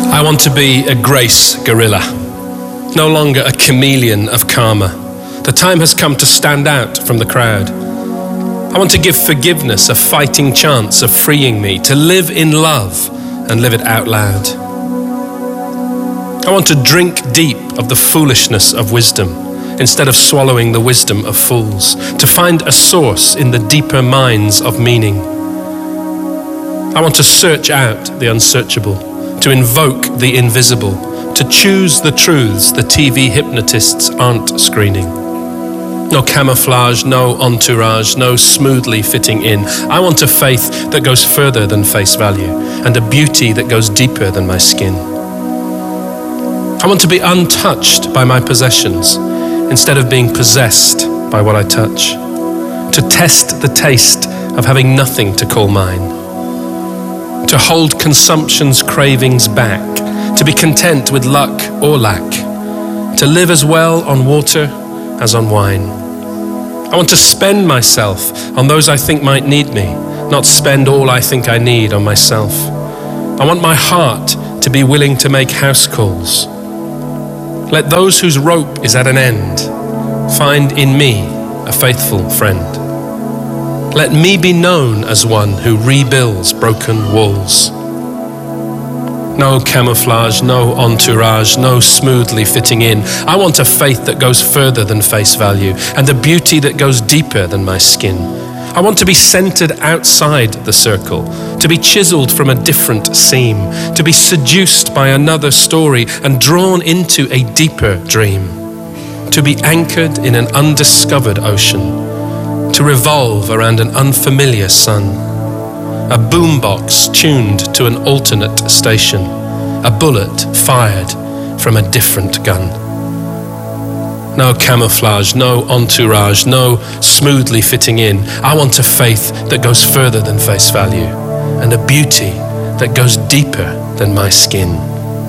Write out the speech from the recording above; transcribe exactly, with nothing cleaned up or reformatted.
I want to be a grace gorilla, no longer a chameleon of karma. The time has come to stand out from the crowd. I want to give forgiveness a fighting chance of freeing me, to live in love and live it out loud. I want to drink deep of the foolishness of wisdom instead of swallowing the wisdom of fools, to find a source in the deeper mines of meaning. I want to search out the unsearchable, to invoke the invisible, to choose the truths the T V hypnotists aren't screening. No camouflage, no entourage, no smoothly fitting in. I want a faith that goes further than face value and a beauty that goes deeper than my skin. I want to be untouched by my possessions instead of being possessed by what I touch. To test the taste of having nothing to call mine. To hold consumption's cravings back, to be content with luck or lack, to live as well on water as on wine. I want to spend myself on those I think might need me, not spend all I think I need on myself. I want my heart to be willing to make house calls. Let those whose rope is at an end find in me a faithful friend. Let me be known as one who rebuilds broken walls. No camouflage, no entourage, no smoothly fitting in. I want a faith that goes further than face value and a beauty that goes deeper than my skin. I want to be centered outside the circle, to be chiseled from a different seam, to be seduced by another story and drawn into a deeper dream, to be anchored in an undiscovered ocean, to revolve around an unfamiliar sun, a boombox tuned to an alternate station, a bullet fired from a different gun. No camouflage, no entourage, no smoothly fitting in. I want a faith that goes further than face value and a beauty that goes deeper than my skin.